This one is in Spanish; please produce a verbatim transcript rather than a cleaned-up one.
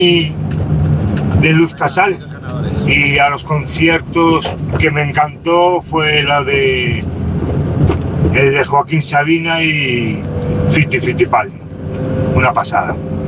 de Luz Casal, y a los conciertos que me encantó fue la de el de Joaquín Sabina y Fiti Fitipaldi, una pasada.